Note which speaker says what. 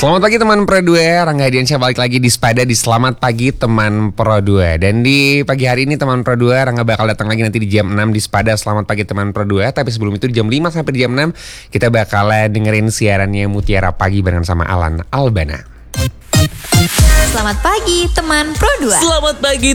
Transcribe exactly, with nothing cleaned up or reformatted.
Speaker 1: Selamat pagi teman Pro dua, Rangga Hadiansyah balik lagi di Spada di Selamat Pagi Teman Pro dua. Dan di pagi hari ini teman Pro dua, Rangga bakal datang lagi nanti di jam enam di Spada Selamat Pagi Teman Pro dua. Tapi sebelum itu di jam lima sampai di jam enam kita bakal dengerin siarannya Mutiara Pagi bareng sama Alan Albana.
Speaker 2: Selamat pagi teman Pro dua.
Speaker 3: Selamat pagi